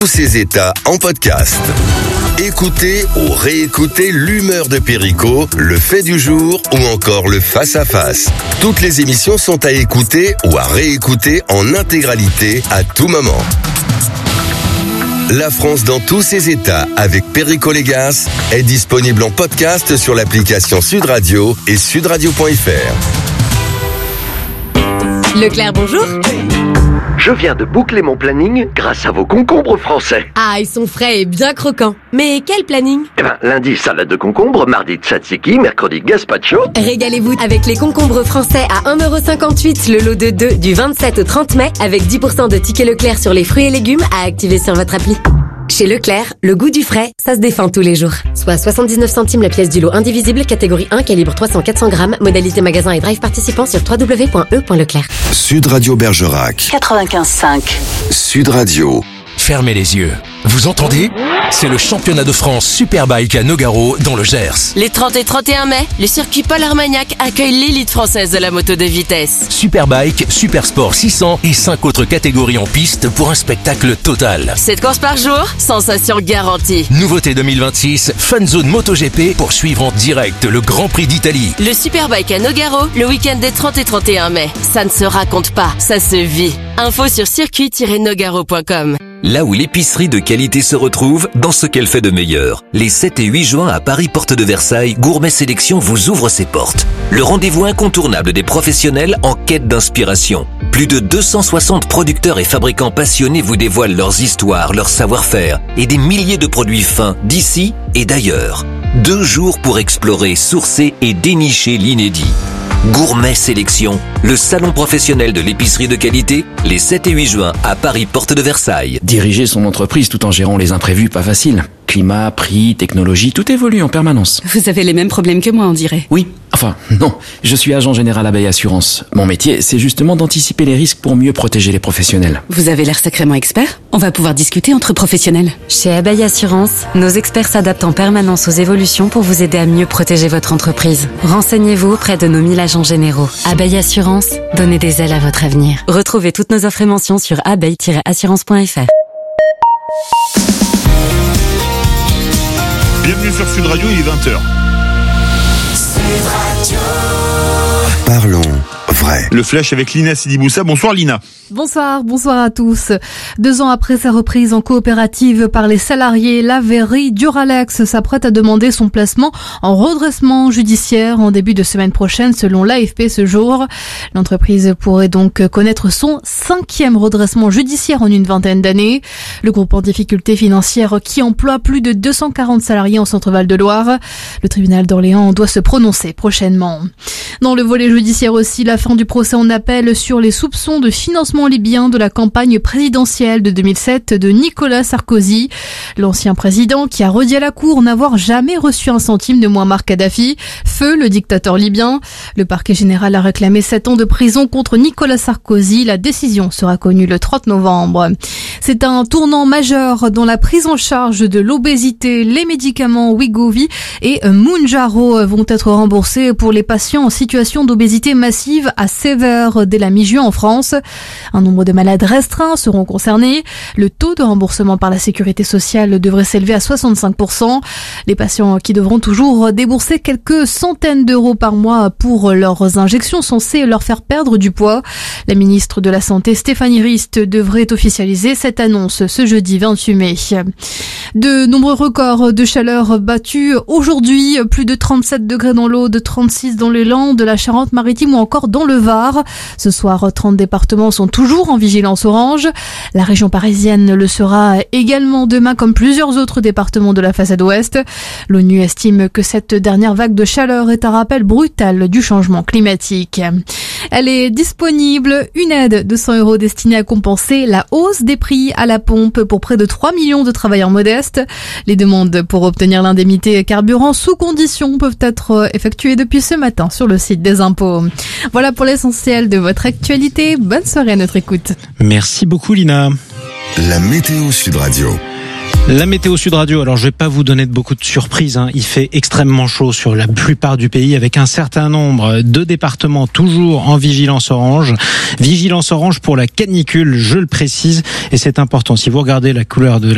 Tous ces états en podcast. Écoutez ou réécoutez l'humeur de Perico, le fait du jour ou encore le face-à-face. Toutes les émissions sont à écouter ou à réécouter en intégralité à tout moment. La France dans tous ses états avec Perico Légas est disponible en podcast sur l'application Sud Radio et sudradio.fr. Leclerc, bonjour. Je viens de boucler mon planning grâce à vos concombres français. Ah, ils sont frais et bien croquants. Mais quel planning? Lundi, salade de concombre, mardi, tzatziki, mercredi, gazpacho. Régalez-vous avec les concombres français à 1,58€ le lot de 2 du 27 au 30 mai avec 10% de tickets Leclerc sur les fruits et légumes à activer sur votre appli. Chez Leclerc, le goût du frais, ça se défend tous les jours. Soit 79 centimes la pièce du lot indivisible, catégorie 1, calibre 300-400 grammes, modalité magasin et drive participant sur www.e.leclerc. Sud Radio Bergerac. 95.5. Sud Radio. Fermez les yeux. Vous entendez? C'est le championnat de France Superbike à Nogaro dans le Gers. Les 30 et 31 mai, le circuit Paul Armagnac accueille l'élite française de la moto de vitesse. Superbike, Supersport 600 et 5 autres catégories en piste pour un spectacle total. 7 courses par jour, sensation garantie. Nouveauté 2026, Fun Zone MotoGP pour suivre en direct le Grand Prix d'Italie. Le Superbike à Nogaro, le week-end des 30 et 31 mai. Ça ne se raconte pas, ça se vit. Info sur circuit-nogaro.com. Là où l'épicerie de qualité se retrouve, dans ce qu'elle fait de meilleur. Les 7 et 8 juin à Paris Porte de Versailles, Gourmet Sélection vous ouvre ses portes. Le rendez-vous incontournable des professionnels en quête d'inspiration. Plus de 260 producteurs et fabricants passionnés vous dévoilent leurs histoires, leur savoir-faire et des milliers de produits fins d'ici et d'ailleurs. 2 jours pour explorer, sourcer et dénicher l'inédit. Gourmet Sélection, le salon professionnel de l'épicerie de qualité, les 7 et 8 juin à Paris Porte de Versailles. Diriger son entreprise tout en gérant les imprévus, pas facile. Climat, prix, technologie, tout évolue en permanence. Vous avez les mêmes problèmes que moi, on dirait. Oui, enfin, non. Je suis agent général Abeille Assurance. Mon métier, c'est justement d'anticiper les risques pour mieux protéger les professionnels. Vous avez l'air sacrément expert. On va pouvoir discuter entre professionnels. Chez Abeille Assurance, nos experts s'adaptent en permanence aux évolutions pour vous aider à mieux protéger votre entreprise. Renseignez-vous auprès de nos 1000 agents généraux. Abeille Assurance, donnez des ailes à votre avenir. Retrouvez toutes nos offres et mentions sur abeille-assurance.fr. Bienvenue sur Sud Radio, il est 20h. Parlons vrai. Le flash avec Lina Sidiboussa. Bonsoir Lina. Bonsoir à tous. 2 ans après sa reprise en coopérative par les salariés, la verrerie Duralex s'apprête à demander son placement en redressement judiciaire en début de semaine prochaine selon l'AFP ce jour. L'entreprise pourrait donc connaître son 5e redressement judiciaire en une vingtaine d'années. Le groupe en difficulté financière qui emploie plus de 240 salariés en Centre-Val de Loire. Le tribunal d'Orléans doit se prononcer prochainement. Dans le volet judiciaire aussi, la fin du procès en appel sur les soupçons de financement libyen de la campagne présidentielle de 2007 de Nicolas Sarkozy. L'ancien président qui a redit à la cour n'avoir jamais reçu un centime de Mouammar Kadhafi, feu le dictateur libyen. Le parquet général a réclamé 7 ans de prison contre Nicolas Sarkozy. La décision sera connue le 30 novembre. C'est un tournant majeur dans la prise en charge de l'obésité. Les médicaments Wegovy et Mounjaro vont être remboursés pour les patients en situation d'obésité massive à sévère dès la mi-juin en France. Un nombre de malades restreints seront concernés. Le taux de remboursement par la sécurité sociale devrait s'élever à 65%. Les patients qui devront toujours débourser quelques centaines d'euros par mois pour leurs injections censées leur faire perdre du poids. La ministre de la Santé, Stéphanie Rist, devrait officialiser cette annonce ce jeudi 28 mai. De nombreux records de chaleur battus aujourd'hui. Plus de 37 degrés dans l'Aude, 36 dans les Landes, de la Charente-Maritime ou encore dans le Var. Ce soir, 30 départements sont toujours en vigilance orange. La région parisienne le sera également demain comme plusieurs autres départements de la façade ouest. L'ONU estime que cette dernière vague de chaleur est un rappel brutal du changement climatique. Elle est disponible, une aide de 100 € destinée à compenser la hausse des prix à la pompe pour près de 3 millions de travailleurs modestes. Les demandes pour obtenir l'indemnité carburant sous condition peuvent être effectuées depuis ce matin sur le site des impôts. Voilà pour l'essentiel de votre actualité. Bonne soirée à notre écoute. Merci beaucoup Lina. La météo Sud Radio. La météo Sud Radio, alors je vais pas vous donner de beaucoup de surprises, Il fait extrêmement chaud sur la plupart du pays avec un certain nombre de départements toujours en vigilance orange. Vigilance orange pour la canicule, je le précise, et c'est important. Si vous regardez la couleur de la